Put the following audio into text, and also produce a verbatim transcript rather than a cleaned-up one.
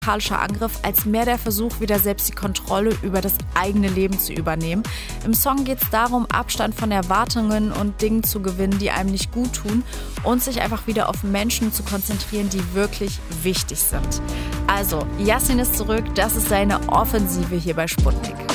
musikalischer Angriff als mehr der Versuch, wieder selbst die Kontrolle über das eigene Leben zu übernehmen. Im Song geht es darum, Abstand von Erwartungen und Dingen zu gewinnen, die einem nicht gut tun und sich einfach wieder auf Menschen zu konzentrieren, die wirklich wichtig sind. Also, Yasin ist zurück, das ist seine Offensive hier bei Sputnik.